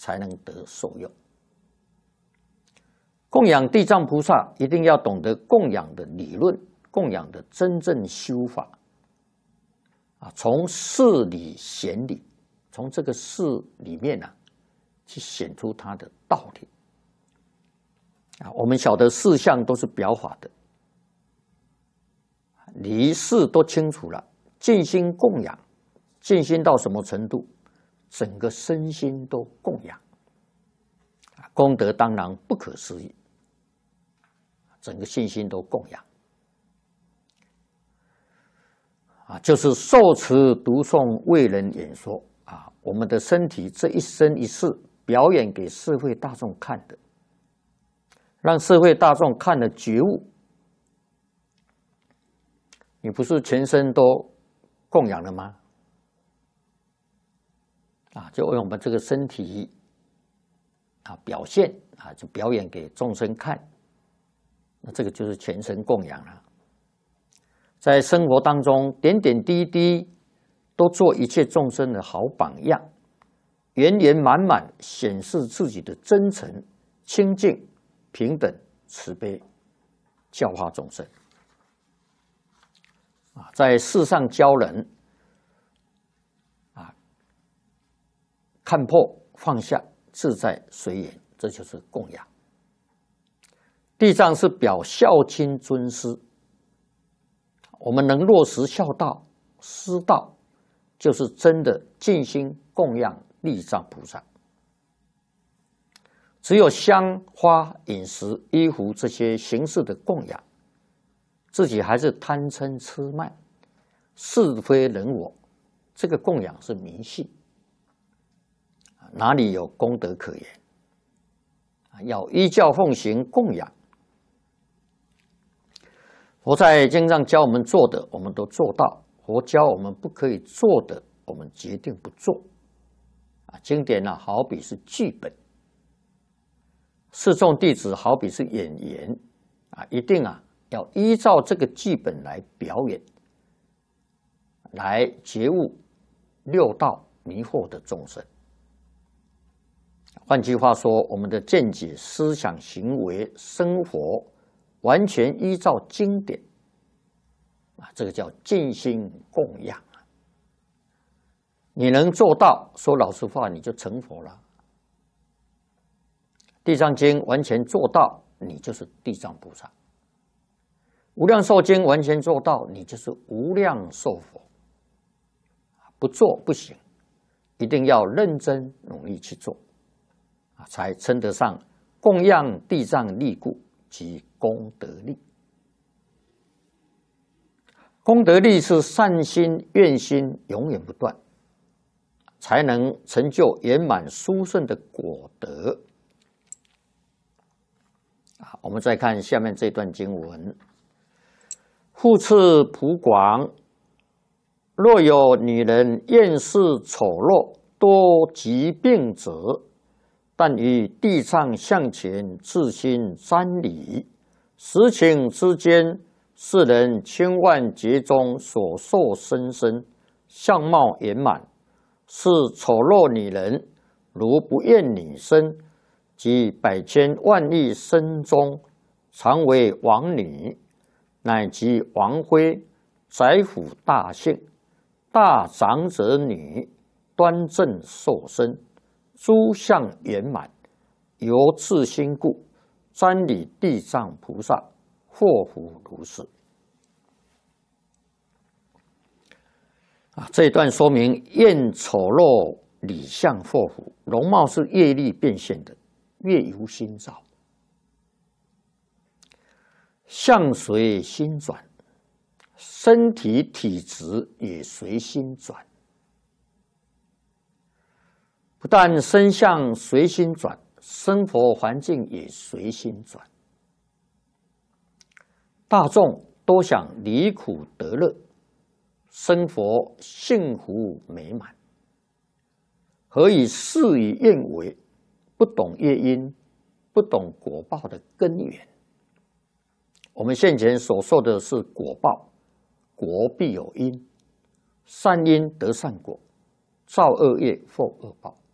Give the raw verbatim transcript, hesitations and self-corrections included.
才能得受用。供养地藏菩萨，一定要懂得供养的理论，供养的真正修法啊，从事理显理，从这个事里面啊，去显出它的道理啊。我们晓得事相都是表法的，理事都清楚了，尽心供养，尽心到什么程度？整个身心都供养，功德当然不可思议。整个信心都供养啊，就是受持读诵为人演说啊，我们的身体这一生一世表演给社会大众看的，让社会大众看了觉悟。你不是全身都供养了吗？啊，就为我们这个身体啊表现啊，就表演给众生看。那这个就是全身供养了，在生活当中点点滴滴都做一切众生的好榜样，圆圆满满显示自己的真诚、清净、平等、慈悲，教化众生。啊，在世上教人啊，看破放下，自在随缘，这就是供养。地藏是表孝亲尊师，我们能落实孝道、师道，就是真的尽心供养地藏菩萨。只有香花、饮食、衣服这些形式的供养，自己还是贪嗔痴慢、是非人我，这个供养是迷信，哪里有功德可言？要依教奉行供养。佛在经上教我们做的，我们都做到；佛教我们不可以做的，我们决定不做。啊，经典呢、啊，好比是剧本；示众弟子好比是演员，啊，一定啊要依照这个剧本来表演，来觉悟六道迷惑的众生。换句话说，我们的见解、思想、行为、生活，完全依照经典啊，这个叫尽心供养。你能做到，说老实话，你就成佛了。地藏经完全做到，你就是地藏菩萨；无量寿经完全做到，你就是无量寿佛。不做不行，一定要认真努力去做啊，才称得上供养地藏力故及功德力。功德力是善心、愿心永远不断，才能成就圆满殊胜的果德。啊，我们再看下面这段经文：复次普广，若有女人厌世丑陋、多疾病者，但于地藏像前自心瞻礼，时顷之间，世人千万劫中所受生身，相貌圆满，是丑陋女人，如不厌女身，及百千万亿身中，常为王女，乃及王妃、宰府大姓、大长者女，端正受身，诸相圆满，由自心故，瞻礼地藏菩萨，祸福如是。啊，这一段说明厌丑陋理相祸福，容貌是业力变现的，业由心造，相随心转，身体体质也随心转。不但身相随心转，生活环境也随心转。大众都想离苦得乐，生活幸福美满，何以事与愿违？不懂业因，不懂果报的根源。我们现前所说的是果报，果必有因，善因得善果，造恶业受恶报。